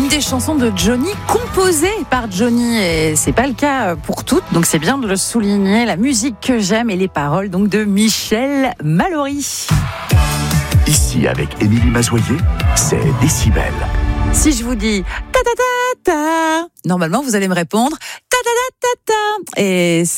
Une des chansons de Johnny, composée par Johnny, et c'est pas le cas pour toutes, donc c'est bien de le souligner. La musique que j'aime et les paroles donc de Michel Mallory. Ici, avec Émilie Mazoyer, c'est Décibel. Si je vous dis ta ta ta ta, normalement vous allez me répondre ta ta ta ta ta, et